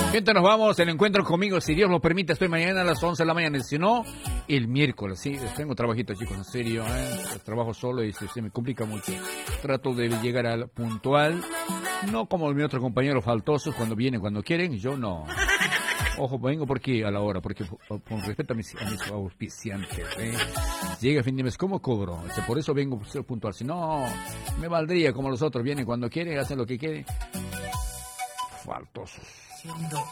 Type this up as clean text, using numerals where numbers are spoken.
Gente, nos vamos. El encuentro conmigo, si Dios lo permite, estoy mañana a las 11 de la mañana. Si no, el miércoles. Sí, tengo trabajito, chicos, en serio. Trabajo solo y se me complica mucho. Trato de llegar al puntual. No como mi otro compañero faltoso, cuando vienen, cuando quieren. Yo no. Ojo, vengo porque a la hora, porque con respeto a mis auspiciantes. Llega el fin de mes, ¿cómo cobro? Por eso vengo puntual. Si no, me valdría como los otros. Vienen cuando quieren, hacen lo que quieren. Faltosos.